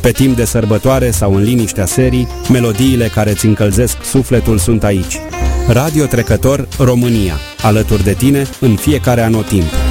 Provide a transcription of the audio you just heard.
Pe timp de sărbătoare sau în liniștea serii, melodiile care îți încălzesc sufletul sunt aici. Radio Trecător România, alături de tine în fiecare anotimp.